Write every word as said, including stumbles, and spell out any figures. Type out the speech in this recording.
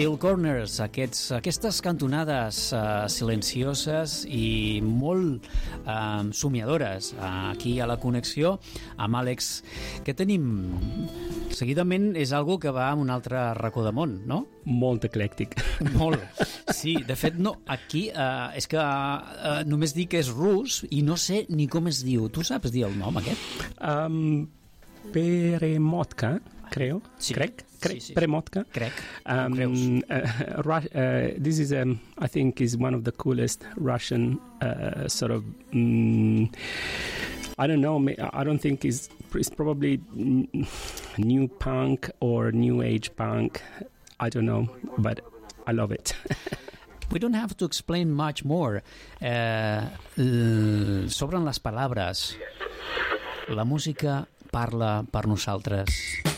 Still Corners, aquests, aquestes cantonades uh, silencioses i molt uh, somiadores uh, aquí a la connexió amb Àlex, que tenim seguidament és algo que va amb un altre racó de món, no? Molt eclèctic. Molt, sí, de fet no, aquí uh, és que uh, només dic que és rus i no sé ni com es diu. Tu saps dir el nom aquest? Um, Peremotka, creo. Sí. Crec? Crec. Sí, sí. Peremotka. Crec. Um, uh, Ru- uh, this is, um, I think, is one of the coolest Russian uh, sort of. Um, I don't know. I don't think it's, it's probably new punk or new age punk. I don't know, but I love it. We don't have to explain much more. Eh, l- sobren les paraules. La música parla per nosaltres.